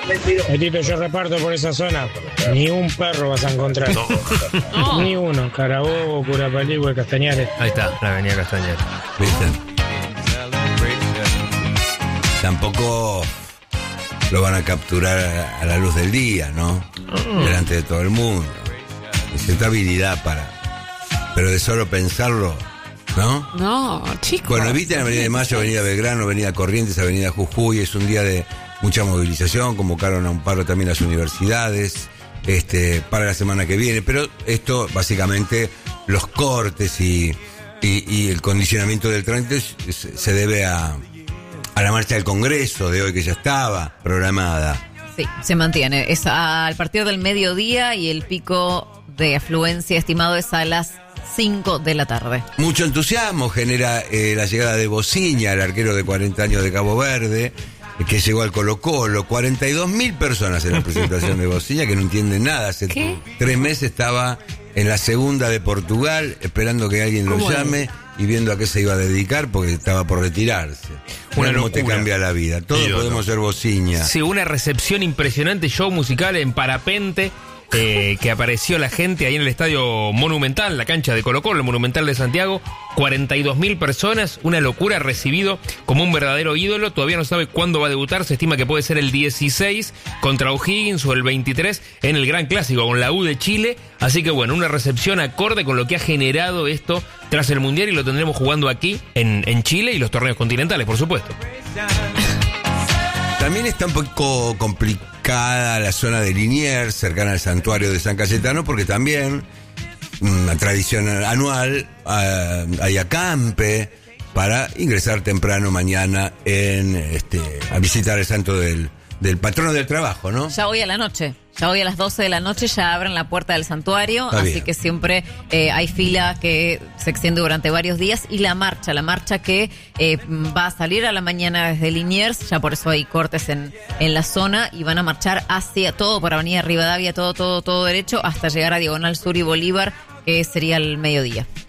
Betito, yo reparto por esa zona. Ni un perro vas a encontrar. No. Ni uno. Carabobo, Curapaligüe, Castañares. Ahí está, la avenida Castañer. ¿Viste? Tampoco lo van a capturar a la luz del día, ¿no? Delante de todo el mundo. Necesita habilidad para... Pero de solo pensarlo, ¿no? No, chicos. Bueno, eviten Avenida de Mayo, Avenida Belgrano, Avenida Corrientes, Avenida Jujuy. Es un día de mucha movilización. Convocaron a un paro también las universidades para la semana que viene. Pero esto, básicamente, los cortes y el condicionamiento del tránsito se debe a la marcha del Congreso de hoy, que ya estaba programada. Sí, se mantiene. Es al partir del mediodía y el pico de afluencia estimado es a las 5 de la tarde. Mucho entusiasmo genera la llegada de Bociña, el arquero de 40 años de Cabo Verde, que llegó al Colo-Colo. 42.000 personas en la presentación de Bociña, que no entienden nada. Hace 3 meses estaba en la segunda de Portugal, esperando que alguien lo llame y viendo a qué se iba a dedicar, porque estaba por retirarse. Una ¿Cómo te locura. cambia la vida? Todos podemos ser Bociña. Sí, una recepción impresionante, show musical en parapente, que apareció la gente ahí en el estadio Monumental, la cancha de Colo-Colo, el Monumental de Santiago. 42.000 personas, una locura, recibido como un verdadero ídolo. Todavía no sabe cuándo va a debutar, se estima que puede ser el 16 contra O'Higgins o el 23 en el Gran Clásico con la U de Chile. Así que bueno, una recepción acorde con lo que ha generado esto tras el Mundial, y lo tendremos jugando aquí en Chile y los torneos continentales, por supuesto. También está un poco complicada la zona de Liniers, cercana al santuario de San Cayetano, porque también una tradición anual hay acampe para ingresar temprano mañana a visitar el santo del patrono del trabajo, ¿no? Ya hoy a la noche. Ya hoy a las 12 de la noche ya abren la puerta del santuario, Está así bien. que siempre hay fila que se extiende durante varios días, y la marcha que va a salir a la mañana desde Liniers, ya por eso hay cortes en la zona, y van a marchar hacia todo por Avenida Rivadavia, todo derecho, hasta llegar a Diagonal Sur y Bolívar, que sería el mediodía.